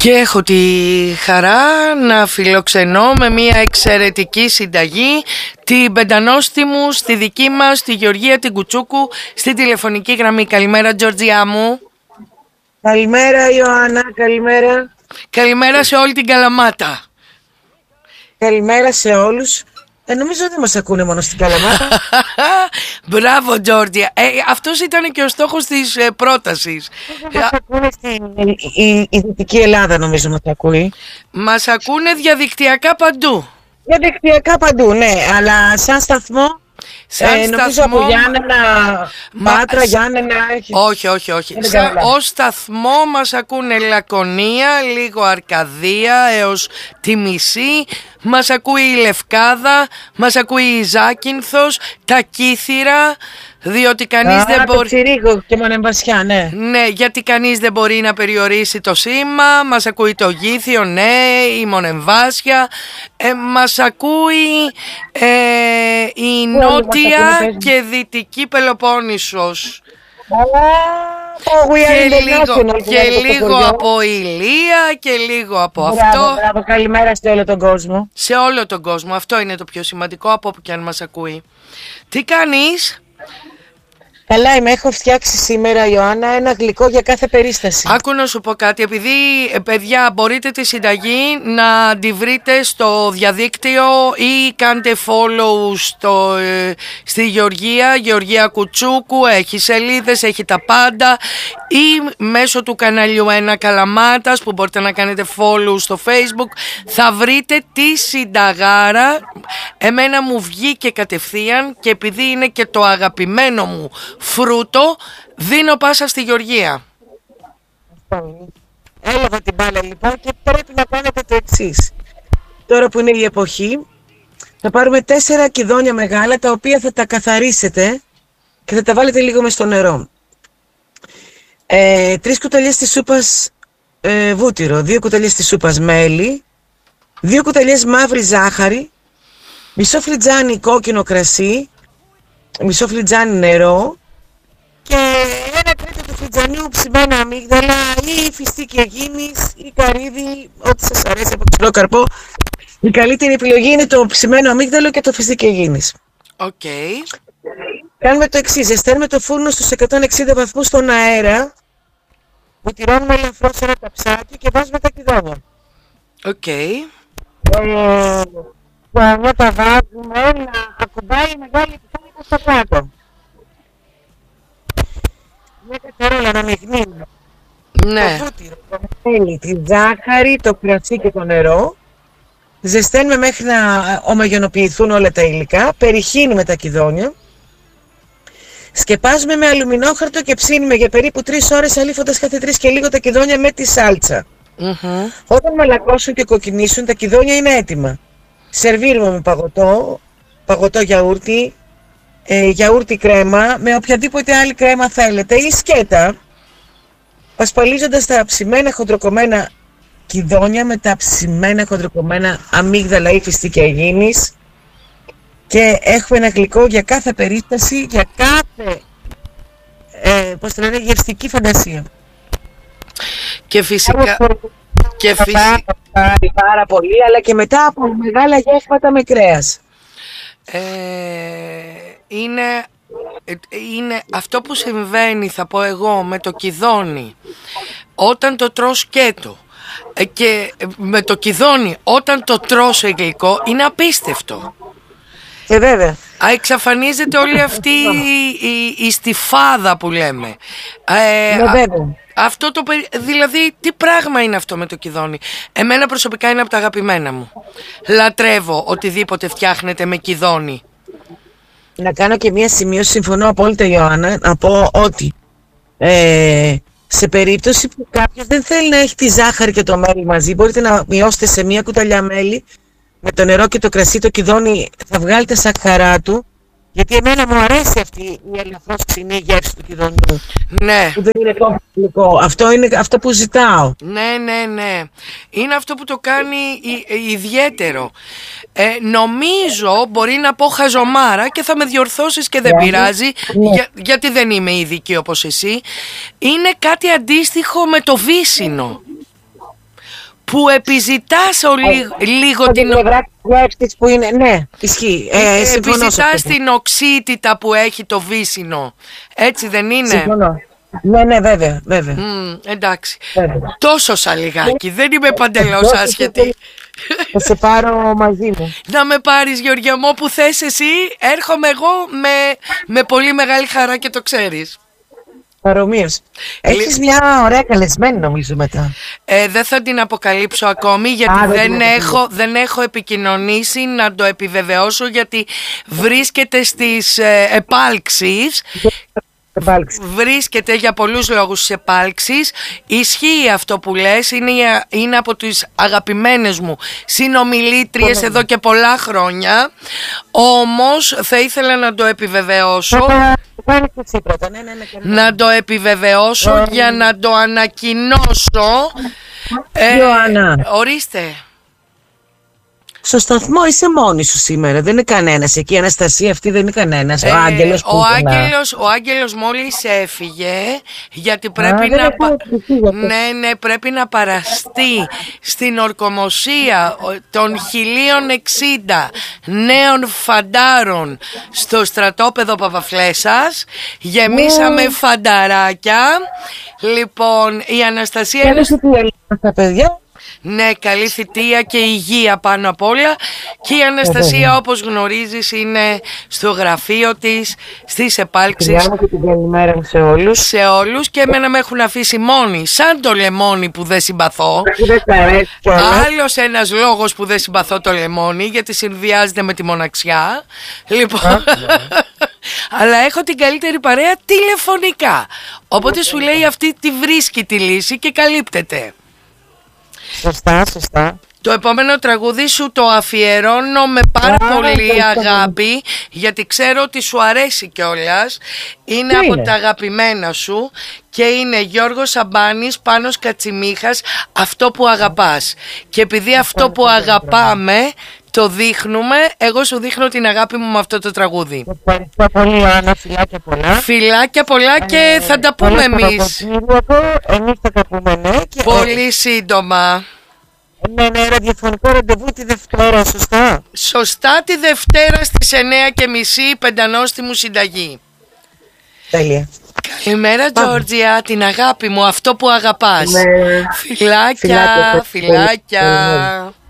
Και έχω τη χαρά να φιλοξενώ με μια εξαιρετική συνταγή την πεντανόστιμου στη δική μας, τη Γεωργία την Κουτσούκου, στη τηλεφωνική γραμμή. Καλημέρα Τζορτζιά μου. Καλημέρα Ιωάννα, καλημέρα. Καλημέρα σε όλη την Καλαμάτα. Καλημέρα σε όλους. Νομίζω δεν μας ακούνε μόνο στην Καλαμάτα. Μπράβο Τζόρτζια. Αυτός ήταν και ο στόχος της πρότασης. Μας ακούνε η Δυτική Ελλάδα, νομίζω μας ακούει. Μας ακούνε διαδικτυακά παντού. Διαδικτυακά παντού, ναι, αλλά σαν σταθμό. Νομίζω από Γιάννενα, Πάτρα, Γιάννενα έχει... Όχι. Ως σταθμό μας ακούνε Λακωνία, λίγο Αρκαδία έως τη Μισή. Μας ακούει η Λευκάδα, μας ακούει η Ζάκυνθος, τα Κύθυρα, διότι κανείς δεν μπορεί... Τσιρίκο και Μονεμβασιά, ναι. Ναι, γιατί κανείς δεν μπορεί να περιορίσει το σήμα. Μας ακούει το Γήθιο, ναι, η Μονεμβάσια. Μας ακούει η Νότια και Δυτική Πελοπόννησος. Και λίγο από Ηλία και λίγο από αυτό. Μπράβο, καλημέρα σε όλο τον κόσμο. Σε όλο τον κόσμο, αυτό είναι το πιο σημαντικό από όπου και αν μας ακούει. Τι κάνεις? Καλά είμαι, έχω φτιάξει σήμερα Ιωάννα ένα γλυκό για κάθε περίσταση. Άκου να σου πω κάτι, επειδή παιδιά μπορείτε τη συνταγή να τη βρείτε στο διαδίκτυο ή κάντε follow στη Γεωργία Κουτσούκου, έχει σελίδες, έχει τα πάντα, ή μέσω του καναλιού Ένα Καλαμάτας που μπορείτε να κάνετε follow στο Facebook, θα βρείτε τη συνταγάρα. Εμένα μου βγήκε κατευθείαν και επειδή είναι και το αγαπημένο μου φρούτο, δίνω πάσα στη Γεωργία. Έλαβα την μπάλα λοιπόν και πρέπει να κάνετε το εξής. Τώρα που είναι η εποχή, θα πάρουμε 4 κιδόνια μεγάλα, τα οποία θα τα καθαρίσετε και θα τα βάλετε λίγο μες στο νερό. 3 κουταλιές της σούπας βούτυρο, 2 κουταλιές της σούπας μέλι, 2 κουταλιές μαύρη ζάχαρη, μισό φλιτζάνι κόκκινο κρασί, μισό φλιτζάνι νερό και ένα τρίτο του φλιτζανίου ψημένα αμύγδαλα ή φιστίκι αιγίνης ή καρύδι, ό,τι σας αρέσει από ξυλό καρπό. Η καλύτερη επιλογή είναι το ψημένο αμύγδαλο και το φιστίκι αιγίνης. Κάνουμε το εξής, ζεσταίνουμε το φούρνο στους 160 βαθμούς στον αέρα, βουτυρώνουμε ελαφρώς ένα ταψάκι και βάζουμε τα κιδόνια. Τα βάζουμε να ακουμπάει η μεγάλη επιφάνεια στο κάτω. Μια κατσαρόλα να μειγνύουμε. Ναι. Το βούτυρο, το μέλι, τη ζάχαρη, το κρασί και το νερό. Ζεσταίνουμε μέχρι να ομογενοποιηθούν όλα τα υλικά. Περιχύνουμε τα κιδόνια. Σκεπάζουμε με αλουμινόχαρτο και ψήνουμε για περίπου 3 ώρες, αλείφοντας κάθε 3 και λίγο τα κιδόνια με τη σάλτσα. Όταν μαλακώσουν και κοκκινήσουν, τα κιδόνια είναι έτοιμα. Σερβίρουμε με παγωτό γιαούρτι, γιαούρτι κρέμα, με οποιαδήποτε άλλη κρέμα θέλετε ή σκέτα, πασπαλίζοντας τα ψημένα χοντροκομμένα κιδόνια με τα ψημένα χοντροκομμένα αμύγδαλα ή φιστίκια αιγίνης και έχουμε ένα γλυκό για κάθε περίσταση, για κάθε γευστική φαντασία. Και φυσικά... Πάρα πολύ, αλλά και μετά από μεγάλα γεύματα με κρέας. Είναι αυτό που συμβαίνει, θα πω εγώ, με το κιδόνι όταν το τρως σκέτο και με το κιδόνι όταν το τρως γλυκό, είναι απίστευτο. Βέβαια. Εξαφανίζεται όλη αυτή η στιφάδα που λέμε. Βέβαια. Αυτό δηλαδή τι πράγμα είναι αυτό με το κιδόνι? Εμένα προσωπικά είναι από τα αγαπημένα μου. Λατρεύω οτιδήποτε φτιάχνεται με κιδόνι. Να κάνω και μία σημείωση, συμφωνώ απόλυτα Ιωάννα, να πω ότι σε περίπτωση που κάποιος δεν θέλει να έχει τη ζάχαρη και το μέλι μαζί, μπορείτε να μειώσετε σε μία κουταλιά μέλι με το νερό και το κρασί, το κιδόνι θα βγάλετε σακχαρά του. Γιατί εμένα μου αρέσει αυτή η ελαφρώς ξινή γεύση του κιδονιού. Ναι. Που δεν είναι τόσο γλυκό. Αυτό είναι αυτό που ζητάω. Ναι. Είναι αυτό που το κάνει ιδιαίτερο. Νομίζω, μπορεί να πω χαζομάρα και θα με διορθώσεις και δεν πειράζει, γιατί δεν είμαι ειδική όπως εσύ. Είναι κάτι αντίστοιχο με το βύσσινο. που επιζητάς λίγο την που είναι, ναι, ισχύει. Επιζητάς την οξύτητα που έχει το βύσσινο. Έτσι δεν είναι? Συμφωνώ. Ναι, βέβαια. Εντάξει. Βέβαια. Τόσο σαλιγάκι, δεν είμαι παντελώς άσχετη. Θα σε πάρω μαζί μου. Να με πάρεις, Γεωργία μου, όπου θες εσύ. Έρχομαι εγώ με πολύ μεγάλη χαρά και το ξέρεις. Παρομοίως. Έχεις μια ωραία καλεσμένη νομίζω μετά. Δεν θα την αποκαλύψω ακόμη, γιατί δεν έχω επικοινωνήσει να το επιβεβαιώσω, γιατί βρίσκεται στις επάλξεις. Βρίσκεται για πολλούς λόγους σε επάλξεις. Ισχύει αυτό που λες, είναι από τις αγαπημένες μου συνομιλήτριες εδώ και πολλά χρόνια. Όμως θα ήθελα να το επιβεβαιώσω. Να το επιβεβαιώσω για να το ανακοινώσω. Ορίστε. Στο σταθμό είσαι μόνη σου σήμερα, δεν είναι κανένας εκεί. Η Αναστασία αυτή δεν είναι κανένας. Ο Άγγελος που ο Άγγελος μόλις έφυγε, γιατί πρέπει πρέπει να παραστεί στην ορκομοσία των 1060 νέων φαντάρων στο στρατόπεδο Παπαφλέσσας. Γεμίσαμε φανταράκια. Λοιπόν, η Αναστασία είναι στα παιδιά. Ναι, καλή θητεία και υγεία πάνω απ' όλα. Και η Αναστασία, όπως γνωρίζεις, είναι στο γραφείο της, στις επάλξεις. Και την καλημέρα σε όλους. Σε όλους, και εμένα με έχουν αφήσει μόνη, σαν το λεμόνι που δεν συμπαθώ. Άλλος ένας λόγος που δεν συμπαθώ το λεμόνι, γιατί συνδυάζεται με τη μοναξιά. Λοιπόν, αλλά έχω την καλύτερη παρέα τηλεφωνικά. Οπότε σου λέει αυτή τη βρίσκει τη λύση και καλύπτεται. Σωστά. Το επόμενο τραγούδι σου το αφιερώνω με πάρα πολύ αγάπη, γιατί ξέρω ότι σου αρέσει κιόλας. Είναι από τα αγαπημένα σου και είναι Γιώργος Σαμπάνης, Πάνος Κατσιμίχας, Αυτό που αγαπάς. Και επειδή αυτό που αγαπάμε το δείχνουμε, εγώ σου δείχνω την αγάπη μου με αυτό το τραγούδι. Ευχαριστώ πολύ, Άννα, φιλάκια πολλά. Φιλάκια πολλά και θα τα πούμε εμείς. Εμείς θα τα πούμε, ναι. Πολύ σύντομα. Ναι, ραδιοφωνικό ραντεβού τη Δευτέρα, σωστά. Σωστά, τη Δευτέρα στις 9:30, πεντανόστιμου συνταγή. Τέλεια. Καλημέρα, Τζόρτζια, την αγάπη μου, αυτό που αγαπάς. Ναι. Φιλάκια.